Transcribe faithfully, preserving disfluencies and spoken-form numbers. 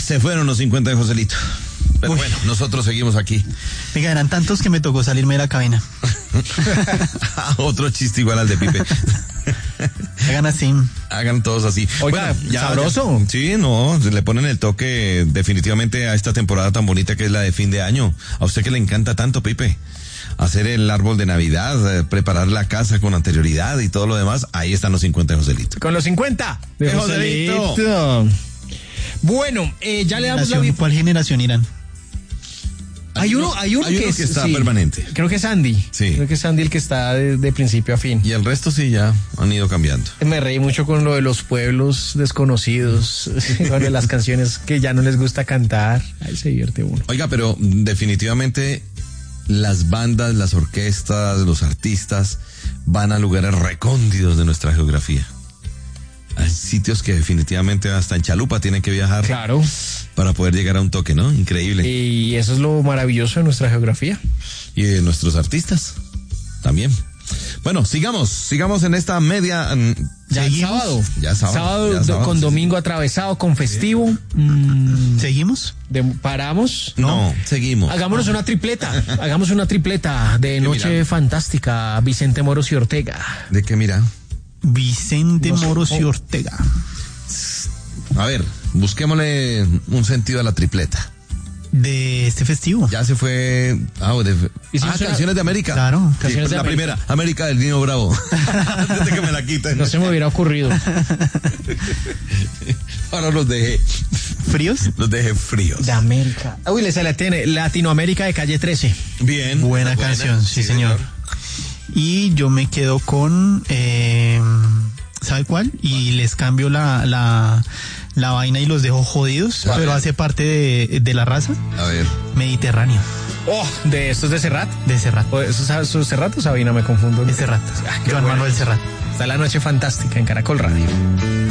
se fueron los cincuenta de Joselito. Pero Uy. bueno, nosotros seguimos aquí. Venga, eran tantos que me tocó salirme de la cabina. Otro chiste igual al de Pipe. Hagan así. Hagan todos así. Oiga, bueno, ya, sabroso. Ya, sí, no, le ponen el toque definitivamente a esta temporada tan bonita que es la de fin de año. A usted que le encanta tanto, Pipe. Hacer el árbol de Navidad, eh, preparar la casa con anterioridad y todo lo demás. Ahí están los cincuenta de Joselito. Con los cincuenta de, de Joselito. Joselito. Bueno, eh, ya le damos la bienvenida. ¿Cuál generación irán? Hay uno, hay uno, hay que, uno es, que está sí, permanente. Creo que es Andy. Sí. Creo que es Andy el que está de, de principio a fin. Y el resto sí ya han ido cambiando. Me reí mucho con lo de los pueblos desconocidos, con las canciones que ya no les gusta cantar. Ahí se divierte uno. Oiga, pero definitivamente las bandas, las orquestas, los artistas van a lugares recónditos de nuestra geografía. Hay sitios que definitivamente hasta en chalupa tienen que viajar. Claro. Para poder llegar a un toque, ¿no? Increíble. Y eso es lo maravilloso de nuestra geografía. Y de nuestros artistas también. Bueno, sigamos, sigamos en esta media. Ya el sábado. Ya sábado. Sábado, ya sábado con sí. domingo atravesado, con festivo. Mm, ¿Seguimos? De, ¿Paramos? No, no, seguimos. Hagámonos una tripleta. Hagamos una tripleta de Noche mira? Fantástica, Vicente Moros y Ortega. ¿De qué mira? Vicente no sé, Moros y Ortega. A ver, busquémosle un sentido a la tripleta. De este festivo. Ya se fue. Ah, de, ah Canciones de América. Claro, Canciones sí, de la América. primera, América del Niño Bravo. Antes de que me la quiten. No se me hubiera ocurrido. Ahora los dejé. ¿Fríos? Los dejé fríos. De América. Uy, le sale tiene Latinoamérica de Calle trece. Bien. Buena, buena canción, sí, sí señor. señor. Y yo me quedo con. Eh, ¿Sabe cuál? Y les cambio la. la La vaina y los dejo jodidos, a pero ver. Hace parte de, de la raza. A ver. Mediterráneo. Oh, ¿de estos de Serrat? De Serrat. ¿O esos, esos Serrat o Sabina? Me confundo. De Serrat. Ah, Joan Manuel Serrat. Está la Noche Fantástica en Caracol Radio.